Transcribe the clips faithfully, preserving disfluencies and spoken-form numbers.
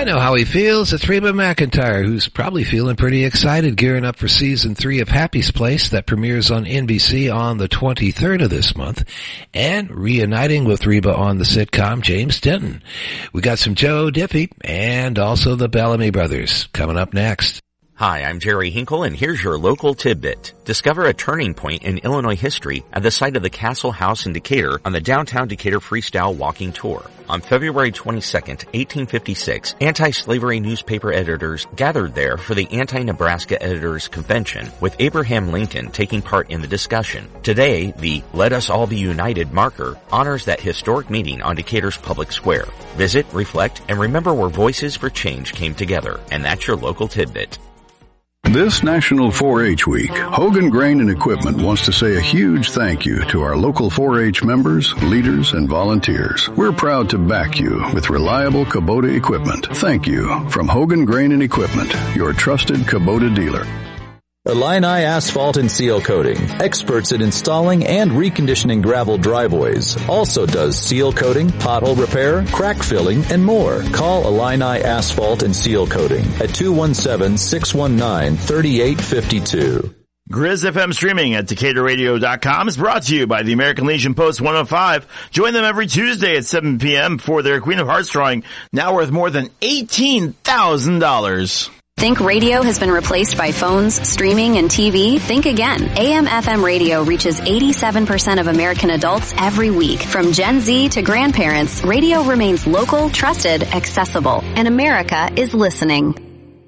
I know how he feels. It's Reba McEntire, who's probably feeling pretty excited, gearing up for season three of Happy's Place that premieres on N B C on the twenty-third of this month, and reuniting with Reba on the sitcom James Denton. We got some Joe Diffie and also the Bellamy Brothers coming up next. Hi, I'm Jerry Hinkle, and here's your local tidbit. Discover a turning point in Illinois history at the site of the Castle House in Decatur on the Downtown Decatur Freestyle Walking Tour. On February twenty-second, eighteen fifty-six, anti-slavery newspaper editors gathered there for the Anti-Nebraska Editors Convention, with Abraham Lincoln taking part in the discussion. Today, the Let Us All Be United marker honors that historic meeting on Decatur's public square. Visit, reflect, and remember where voices for change came together. And that's your local tidbit. This National four H Week, Hogan Grain and Equipment wants to say a huge thank you to our local four H members, leaders, and volunteers. We're proud to back you with reliable Kubota equipment. Thank you from Hogan Grain and Equipment, your trusted Kubota dealer. Illini Asphalt and Seal Coating, experts at installing and reconditioning gravel driveways. Also does seal coating, pothole repair, crack filling, and more. Call Illini Asphalt and Seal Coating at two one seven, six one nine, three eight five two. Grizz F M streaming at Decatur Radio dot com is brought to you by the American Legion Post one oh five. Join them every Tuesday at seven p.m. for their Queen of Hearts drawing, now worth more than eighteen thousand dollars. Think radio has been replaced by phones, streaming, and T V? Think again. A M F M radio reaches eighty-seven percent of American adults every week. From Gen Z to grandparents, radio remains local, trusted, accessible, and America is listening.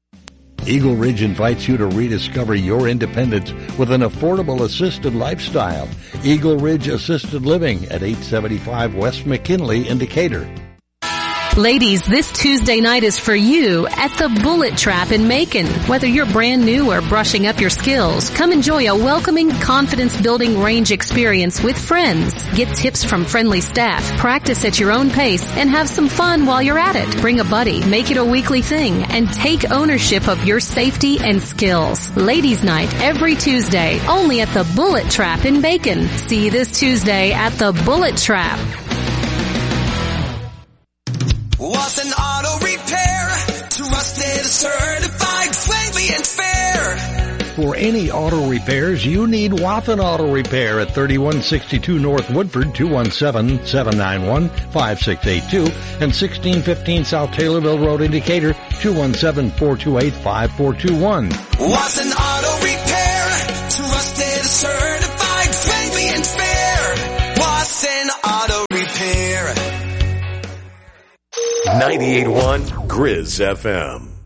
Eagle Ridge invites you to rediscover your independence with an affordable assisted lifestyle. Eagle Ridge Assisted Living at eight seventy-five West McKinley in Decatur. Ladies, this Tuesday night is for you at the Bullet Trap in Macon. Whether you're brand new or brushing up your skills, come enjoy a welcoming, confidence-building range experience with friends. Get tips from friendly staff, practice at your own pace, and have some fun while you're at it. Bring a buddy, make it a weekly thing, and take ownership of your safety and skills. Ladies' Night every Tuesday, only at the Bullet Trap in Macon. See you this Tuesday at the Bullet Trap. Was an auto repair, trusted, certified, friendly, and fair. For any auto repairs, you need Wathen Auto Repair at thirty-one sixty-two North Woodford, two one seven, seven nine one, five six eight two, and sixteen fifteen South Taylorville Road in Decatur, two one seven, four two eight, five four two one. Was an auto repair, trusted, certified, friendly, and fair. Was an auto repair. ninety-eight point one Grizz F M.